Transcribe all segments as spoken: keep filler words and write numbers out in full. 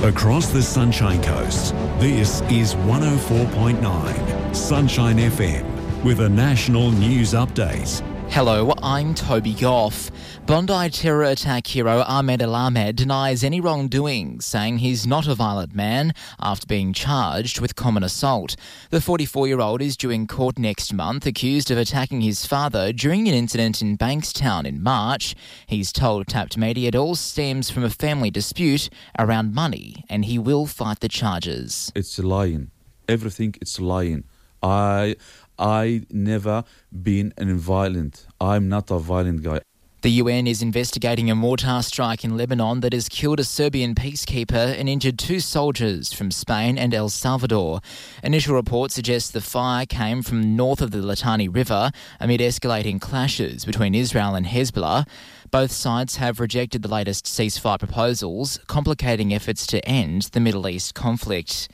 Across the Sunshine Coast, this is one oh four point nine Sunshine F M with a national news update. Hello, I'm Toby Goff. Bondi terror attack hero Ahmed El Ahmed denies any wrongdoing, saying he's not a violent man after being charged with common assault. The forty-four-year-old is due in court next month, accused of attacking his father during an incident in Bankstown in March. He's told Tapped Media it all stems from a family dispute around money, and he will fight the charges. It's lying. Everything it's lying. I... I never been violent. I'm not a violent guy. The U N is investigating a mortar strike in Lebanon that has killed a Serbian peacekeeper and injured two soldiers from Spain and El Salvador. Initial reports suggest the fire came from north of the Litani River amid escalating clashes between Israel and Hezbollah. Both sides have rejected the latest ceasefire proposals, complicating efforts to end the Middle East conflict.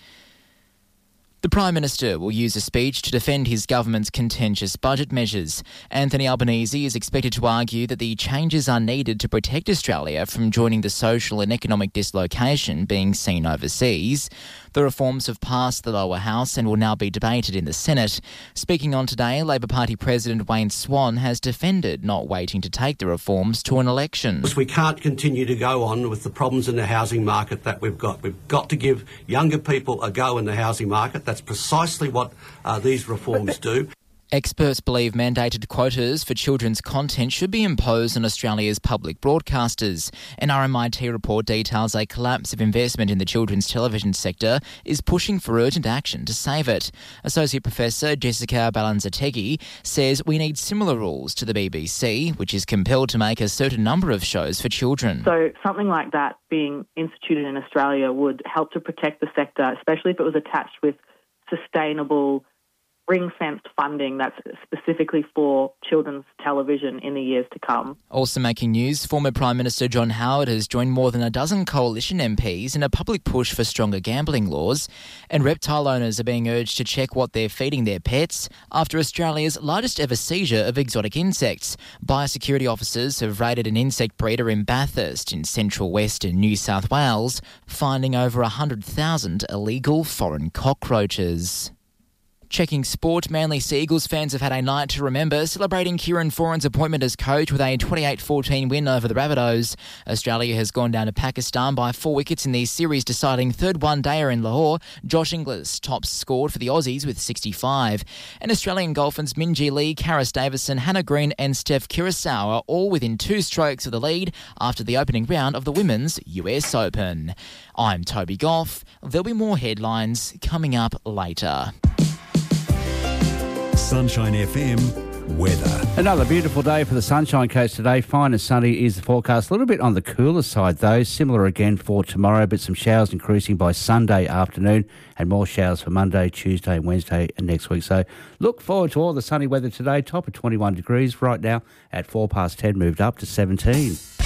The Prime Minister will use a speech to defend his government's contentious budget measures. Anthony Albanese is expected to argue that the changes are needed to protect Australia from joining the social and economic dislocation being seen overseas. The reforms have passed the lower house and will now be debated in the Senate. Speaking on Today, Labor Party President Wayne Swan has defended not waiting to take the reforms to an election. We can't continue to go on with the problems in the housing market that we've got. We've got to give younger people a go in the housing market. That's precisely what uh, these reforms do. Experts believe mandated quotas for children's content should be imposed on Australia's public broadcasters. An R M I T report details a collapse of investment in the children's television sector is pushing for urgent action to save it. Associate Professor Jessica Balanzategui says we need similar rules to the B B C, which is compelled to make a certain number of shows for children. So something like that being instituted in Australia would help to protect the sector, especially if it was attached with sustainable ring-fenced funding that's specifically for children's television in the years to come. Also making news, former Prime Minister John Howard has joined more than a dozen coalition M Ps in a public push for stronger gambling laws, and reptile owners are being urged to check what they're feeding their pets after Australia's largest ever seizure of exotic insects. Biosecurity officers have raided an insect breeder in Bathurst in central western New South Wales, finding over one hundred thousand illegal foreign cockroaches. Checking sport, Manly Sea Eagles fans have had a night to remember, celebrating Kieran Foran's appointment as coach with a twenty-eight fourteen win over the Rabbitohs. Australia has gone down to Pakistan by four wickets in the series-deciding third one-dayer in Lahore. Josh Inglis tops scored for the Aussies with sixty-five. And Australian golfers Minjee Lee, Karis Davison, Hannah Green and Steph Kurosawa are all within two strokes of the lead after the opening round of the Women's U S Open. I'm Toby Goff. There'll be more headlines coming up later. Sunshine F M weather. Another beautiful day for the Sunshine Coast today. Fine and sunny is the forecast. A little bit on the cooler side though. Similar again for tomorrow, but some showers increasing by Sunday afternoon and more showers for Monday, Tuesday, Wednesday and next week. So look forward to all the sunny weather today. Top of twenty-one degrees right now at four past ten, moved up to seventeen.